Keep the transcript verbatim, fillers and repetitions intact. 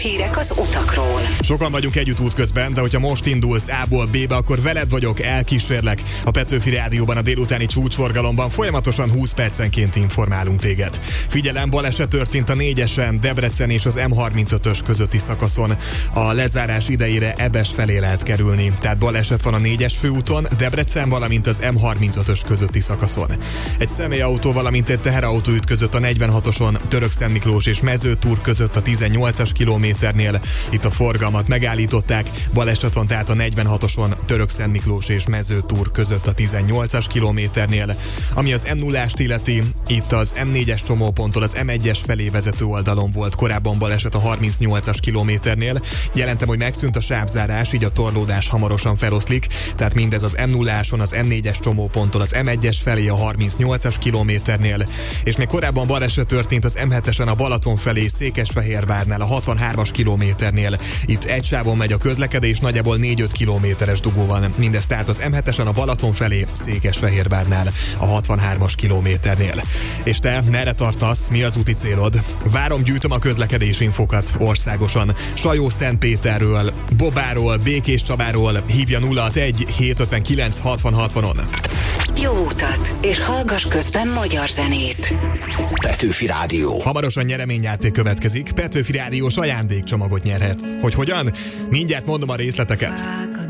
Hírek az utakról. Sokan vagyunk együtt útközben, de hogyha most indulsz A-ból B-be, akkor veled vagyok, elkísérlek. A Petőfi Rádióban a délutáni csúcsforgalomban folyamatosan húsz percenként informálunk téged. Figyelem, baleset történt a négyesen, Debrecen és az M harmincötös közötti szakaszon. A lezárás idejére Ebes felé lehet kerülni. Tehát baleset van a négyes főúton, Debrecen, valamint az M harmincötös közötti szakaszon. Egy személyautó, valamint egy teherautó ütközött a negyvenhatoson, Törökszentmiklós és Mezőtúr között a tizennyolcas kilométernél. Itt a forgalmat megállították, baleset van tehát a negyvenhatoson, Törökszentmiklós és Mezőtúr között a tizennyolcas kilométernél. Ami az M nullást illeti, itt az M négyes csomóponttól az M egyes felé vezető oldalon volt korábban baleset a harmincnyolcas kilométernél. Jelentem, hogy megszűnt a sávzárás, így a torlódás hamarosan feloszlik, tehát mindez az M nulláson, az M négyes csomóponttól az M egyes felé a harmincnyolcas kilométernél, és még korábban baleset történt az M hetesen a Balaton felé Székesfehérvárnál a hatvanhármas kilométernél. Itt egy sávon megy a közlekedés, nagyjából négy-öt kilométeres dugó van. Mindez tehát az M hetesen a Balaton felé Székesfehérvárnál a hatvanhármas kilométernél. És te merre tartasz? Mi az úti célod? Várom, gyűjtöm a közlekedési infokat országosan. Sajó-Szentpéterről, Bobáról, Békéscsabáról hívja nulla hatvanegy hétszázötvenkilenc hatvan hatvanon. Jó utat, és hallgass közben magyar zenét. Petőfi Rádió. Hamarosan nyereményjáték következik, Petőfi Rádiós ajándékcsomagot nyerhetsz. Hogy hogyan? Mindjárt mondom a részleteket.